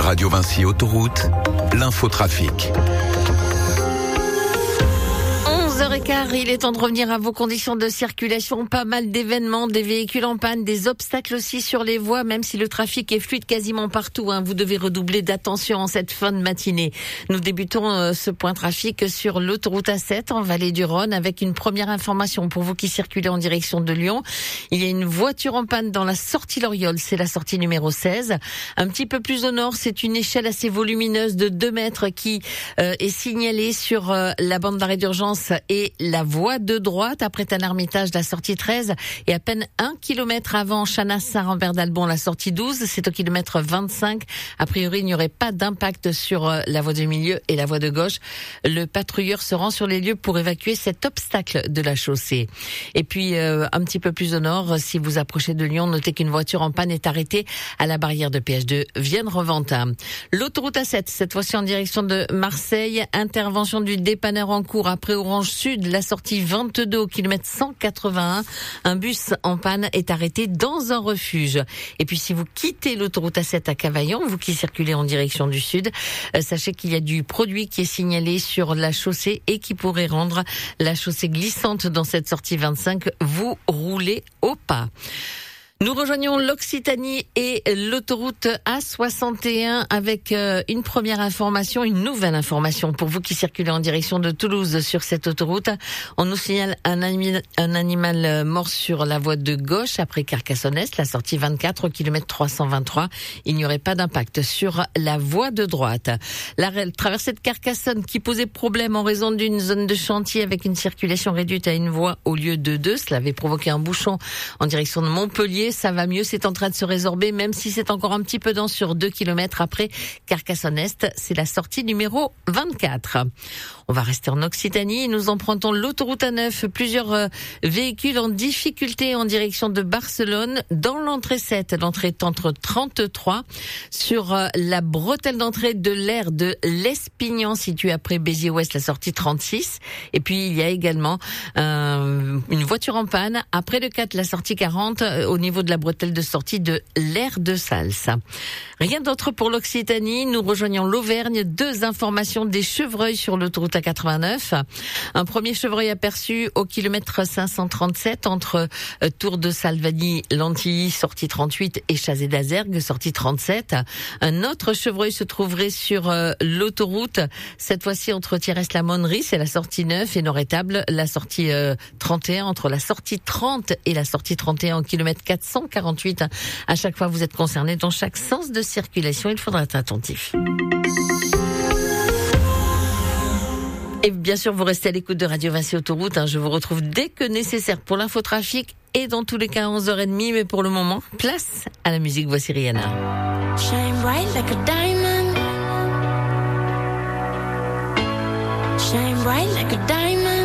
Radio Vinci Autoroute, l'infotrafic. 11h15, il est temps de revenir à vos conditions de circulation. Pas mal d'événements, des véhicules en panne, des obstacles aussi sur les voies, même si le trafic est fluide quasiment partout. Vous devez redoubler d'attention en cette fin de matinée. Nous débutons ce point trafic sur l'autoroute A7 en Vallée du Rhône avec une première information pour vous qui circulez en direction de Lyon. Il y a une voiture en panne dans la sortie Loriol, c'est la sortie numéro 16. Un petit peu plus au nord, c'est une échelle assez volumineuse de 2 mètres qui est signalée sur la bande d'arrêt d'urgence et la voie de droite après Tann-Hermitage, la sortie 13 et à peine 1 kilomètre avant Chanas-Saint-Rambert-d'Albon, la sortie 12, c'est au kilomètre 25. A priori, il n'y aurait pas d'impact sur la voie du milieu et la voie de gauche. Le patrouilleur se rend sur les lieux pour évacuer cet obstacle de la chaussée. Et puis, un petit peu plus au nord, si vous approchez de Lyon, notez qu'une voiture en panne est arrêtée à la barrière de PH2 Vienne-Reventin. L'autoroute A7, cette fois-ci en direction de Marseille, intervention du dépanneur en cours après Orange Sud, la sortie 22 au kilomètre 181. Un bus en panne est arrêté dans un refuge. Et puis si vous quittez l'autoroute A7 à Cavaillon, vous qui circulez en direction du sud, sachez qu'il y a du produit qui est signalé sur la chaussée et qui pourrait rendre la chaussée glissante dans cette sortie 25. Vous roulez au pas. Nous rejoignons l'Occitanie et l'autoroute A61 avec une première information, une nouvelle information pour vous qui circulez en direction de Toulouse sur cette autoroute. On nous signale un animal mort sur la voie de gauche après Carcassonne-Est, la sortie 24 au kilomètre 323. Il n'y aurait pas d'impact sur la voie de droite. La traversée de Carcassonne qui posait problème en raison d'une zone de chantier avec une circulation réduite à une voie au lieu de 2. Cela avait provoqué un bouchon en direction de Montpellier. Ça va mieux, c'est en train de se résorber, même si c'est encore un petit peu dense sur 2 kilomètres après Carcassonne-Est. C'est la sortie numéro 24. On va rester en Occitanie. Nous empruntons l'autoroute A9. Plusieurs véhicules en difficulté en direction de Barcelone. Dans l'entrée 7, l'entrée est entre 33. Sur la bretelle d'entrée de l'aire de l'Espignan, située après Béziers-Ouest, la sortie 36. Et puis, il y a également une voiture en panne. Après le 4, la sortie 40, au niveau de la bretelle de sortie de l'aire de Sals. Rien d'autre pour l'Occitanie. Nous rejoignons l'Auvergne. 2 informations des chevreuils sur l'autoroute A89. Un premier chevreuil aperçu au kilomètre 537 entre Tour de Salvani, Lantilly, sortie 38 et Chazé d'Azergue, sortie 37. Un autre chevreuil se trouverait sur l'autoroute, cette fois-ci entre Thierès-la-Monnerie, c'est la sortie 9 et Nord-Étable, la sortie 31 entre la sortie 30 et la sortie 31 au kilomètre 448. À chaque fois, vous êtes concerné dans chaque sens de circulation. Il faudra être attentif. Et bien sûr, vous restez à l'écoute de Radio Vinci Autoroute. Je vous retrouve dès que nécessaire pour l'infotrafic et dans tous les cas à 11h30. Mais pour le moment, place à la musique. Voici Rihanna. Shine bright like a diamond. Shine bright like a diamond.